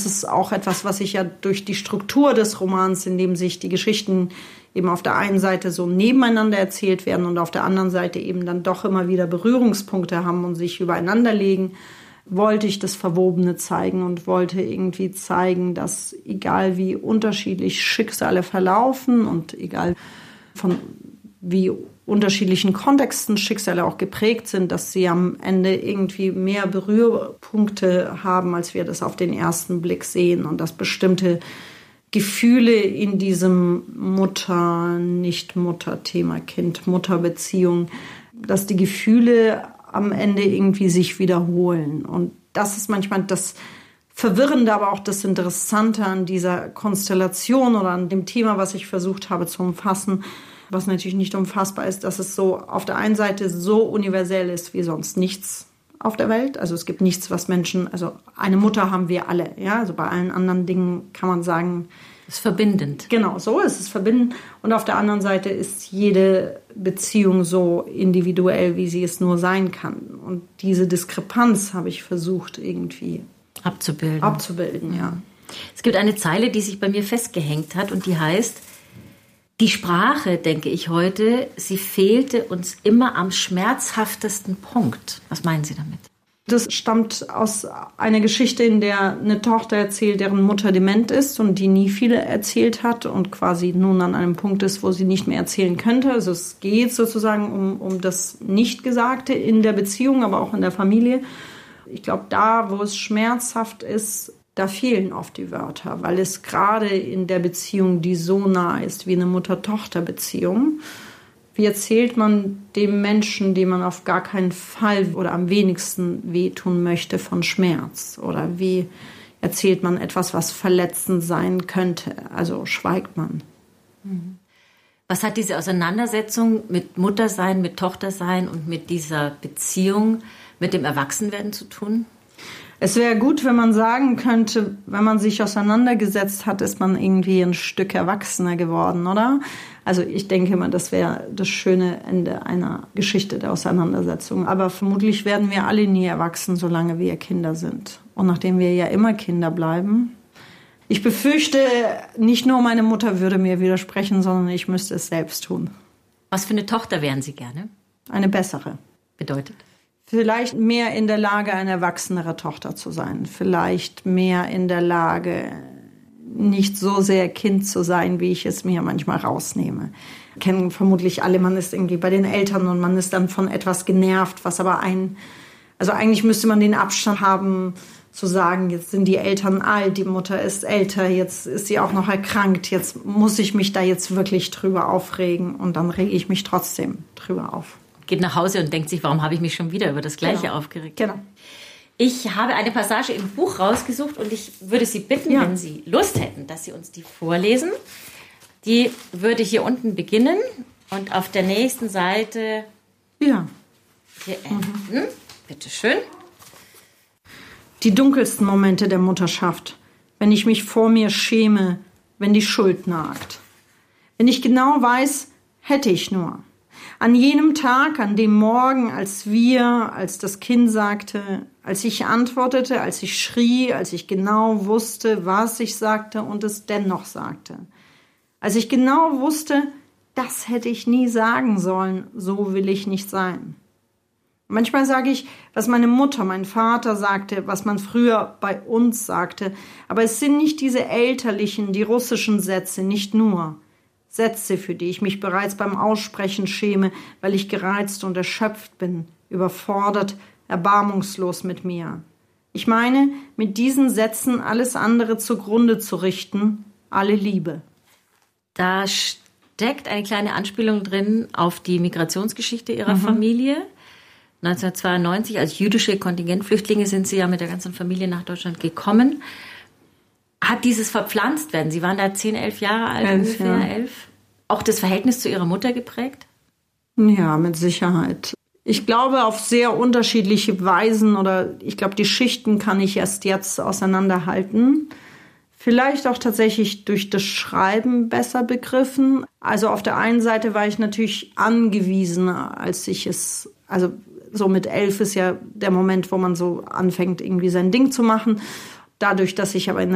ist auch etwas, was ich ja durch die Struktur des Romans, in dem sich die Geschichten eben auf der einen Seite so nebeneinander erzählt werden und auf der anderen Seite eben dann doch immer wieder Berührungspunkte haben und sich übereinander legen, wollte ich das Verwobene zeigen und wollte irgendwie zeigen, dass egal wie unterschiedlich Schicksale verlaufen und egal von wie unterschiedlichen Kontexten Schicksale auch geprägt sind, dass sie am Ende irgendwie mehr Berührpunkte haben, als wir das auf den ersten Blick sehen und dass bestimmte Gefühle in diesem Mutter-Nicht-Mutter-Thema, Kind-Mutter-Beziehung, dass die Gefühle am Ende irgendwie sich wiederholen. Und das ist manchmal das Verwirrende, aber auch das Interessante an dieser Konstellation oder an dem Thema, was ich versucht habe zu umfassen, was natürlich nicht umfassbar ist, dass es so auf der einen Seite so universell ist wie sonst nichts auf der Welt. Also es gibt nichts, was Menschen, also eine Mutter haben wir alle, ja. Also bei allen anderen Dingen kann man sagen, es ist verbindend. Genau, so ist es verbindend. Und auf der anderen Seite ist jede Beziehung so individuell, wie sie es nur sein kann. Und diese Diskrepanz habe ich versucht irgendwie abzubilden, ja. Es gibt eine Zeile, die sich bei mir festgehängt hat und die heißt: Die Sprache, denke ich heute, sie fehlte uns immer am schmerzhaftesten Punkt. Was meinen Sie damit? Das stammt aus einer Geschichte, in der eine Tochter erzählt, deren Mutter dement ist und die nie viel erzählt hat und quasi nun an einem Punkt ist, wo sie nicht mehr erzählen könnte. Also es geht sozusagen um das Nichtgesagte in der Beziehung, aber auch in der Familie. Ich glaube, da, wo es schmerzhaft ist, da fehlen oft die Wörter, weil es gerade in der Beziehung, die so nah ist wie eine Mutter-Tochter-Beziehung, wie erzählt man dem Menschen, dem man auf gar keinen Fall oder am wenigsten wehtun möchte, von Schmerz? Oder wie erzählt man etwas, was verletzend sein könnte? Also schweigt man. Was hat diese Auseinandersetzung mit Muttersein, mit Tochtersein und mit dieser Beziehung mit dem Erwachsenwerden zu tun? Es wäre gut, wenn man sagen könnte, wenn man sich auseinandergesetzt hat, ist man irgendwie ein Stück erwachsener geworden, oder? Also ich denke mal, das wäre das schöne Ende einer Geschichte der Auseinandersetzung. Aber vermutlich werden wir alle nie erwachsen, solange wir Kinder sind. Und nachdem wir ja immer Kinder bleiben. Ich befürchte, nicht nur meine Mutter würde mir widersprechen, sondern ich müsste es selbst tun. Was für eine Tochter wären Sie gerne? Eine bessere. Bedeutet? Vielleicht mehr in der Lage, eine erwachsenere Tochter zu sein. Vielleicht mehr in der Lage, nicht so sehr Kind zu sein, wie ich es mir manchmal rausnehme. Kennen vermutlich alle, man ist irgendwie bei den Eltern und man ist dann von etwas genervt, was aber also eigentlich müsste man den Abstand haben, zu sagen, jetzt sind die Eltern alt, die Mutter ist älter, jetzt ist sie auch noch erkrankt, jetzt muss ich mich da jetzt wirklich drüber aufregen und dann rege ich mich trotzdem drüber auf. Geht nach Hause und denkt sich, warum habe ich mich schon wieder über das Gleiche aufgeregt? Genau. Ich habe eine Passage im Buch rausgesucht und ich würde Sie bitten, wenn Sie Lust hätten, dass Sie uns die vorlesen. Die würde hier unten beginnen und auf der nächsten Seite hier enden. Bitte schön. Die dunkelsten Momente der Mutterschaft, wenn ich mich vor mir schäme, wenn die Schuld nagt. Wenn ich genau weiß, hätte ich nur. An jenem Tag, an dem Morgen, als das Kind sagte, als ich antwortete, als ich schrie, als ich genau wusste, was ich sagte und es dennoch sagte. Als ich genau wusste, das hätte ich nie sagen sollen, so will ich nicht sein. Manchmal sage ich, was meine Mutter, mein Vater sagte, was man früher bei uns sagte, aber es sind nicht diese elterlichen, die russischen Sätze, nicht nur. Sätze, für die ich mich bereits beim Aussprechen schäme, weil ich gereizt und erschöpft bin, überfordert, erbarmungslos mit mir. Ich meine, mit diesen Sätzen alles andere zugrunde zu richten, alle Liebe. Da steckt eine kleine Anspielung drin auf die Migrationsgeschichte Ihrer Familie. 1992 als jüdische Kontingentflüchtlinge sind Sie ja mit der ganzen Familie nach Deutschland gekommen. Hat dieses Verpflanztwerden, Sie waren da 10, 11 Jahre alt, ungefähr 11, auch das Verhältnis zu Ihrer Mutter geprägt? Ja, mit Sicherheit. Ich glaube auf sehr unterschiedliche Weisen oder ich glaube, die Schichten kann ich erst jetzt auseinanderhalten. Vielleicht auch tatsächlich durch das Schreiben besser begriffen. Also auf der einen Seite war ich natürlich angewiesen, also so mit 11 ist ja der Moment, wo man so anfängt, irgendwie sein Ding zu machen. Dadurch, dass ich aber in